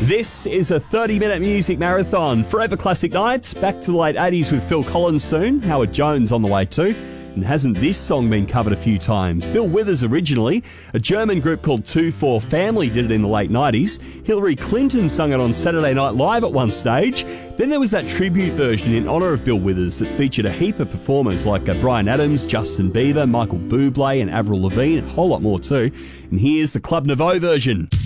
This is a 30-minute music marathon. Forever Classic Nights, back to the late 80s with Phil Collins soon. Howard Jones on the way too. And hasn't this song been covered a few times? Bill Withers originally. A German group called 2-4 Family did it in the late 90s. Hillary Clinton sung it on Saturday Night Live at one stage. Then there was that tribute version in honour of Bill Withers that featured a heap of performers like Bryan Adams, Justin Bieber, Michael Bublé and Avril Lavigne, a whole lot more too. And here's the Club Nouveau version.